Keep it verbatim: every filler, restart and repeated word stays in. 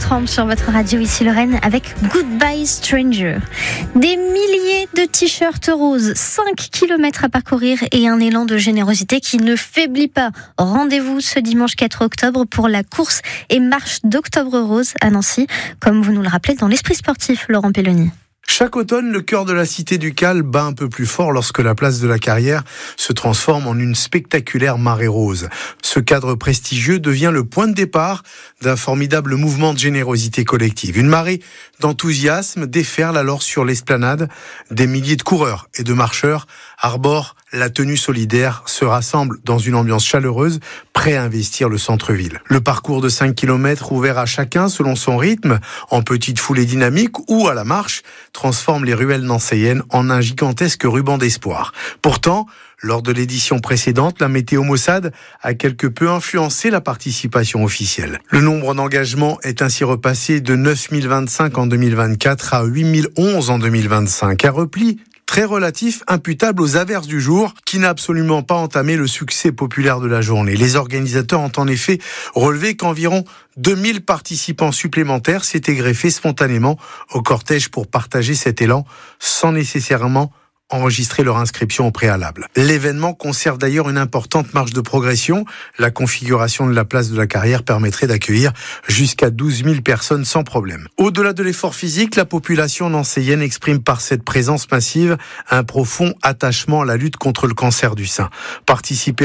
trente sur votre radio, ici Lorraine, avec Goodbye Stranger. Des milliers de t-shirts roses, cinq kilomètres à parcourir et un élan de générosité qui ne faiblit pas. Rendez-vous ce dimanche quatre octobre pour la course et marche d'Octobre Rose à Nancy, comme vous nous le rappelez dans l'esprit sportif, Laurent Pelloni. Chaque automne, le cœur de la cité du Cal bat un peu plus fort lorsque la place de la Carrière se transforme en une spectaculaire marée rose. Ce cadre prestigieux devient le point de départ d'un formidable mouvement de générosité collective. Une marée d'enthousiasme déferle alors sur l'esplanade. Des milliers de coureurs et de marcheurs arborent la tenue solidaire, se rassemblent dans une ambiance chaleureuse, prêts à investir le centre-ville. Le parcours de cinq kilomètres ouvert à chacun selon son rythme, en petite foulée dynamique ou à la marche, transforme les ruelles nancéennes en un gigantesque ruban d'espoir. Pourtant, lors de l'édition précédente, la météo maussade a quelque peu influencé la participation officielle. Le nombre d'engagements est ainsi repassé de neuf mille vingt-cinq en deux mille vingt-quatre à huit mille onze en deux mille vingt-cinq. Un repli très relatif, imputable aux averses du jour, qui n'a absolument pas entamé le succès populaire de la journée. Les organisateurs ont en effet relevé qu'environ deux mille participants supplémentaires s'étaient greffés spontanément au cortège pour partager cet élan, sans nécessairement enregistrer leur inscription au préalable. L'événement conserve d'ailleurs une importante marge de progression. La configuration de la place de la Carrière permettrait d'accueillir jusqu'à douze mille personnes sans problème. Au-delà de l'effort physique, la population nancéienne exprime par cette présence massive un profond attachement à la lutte contre le cancer du sein. Participer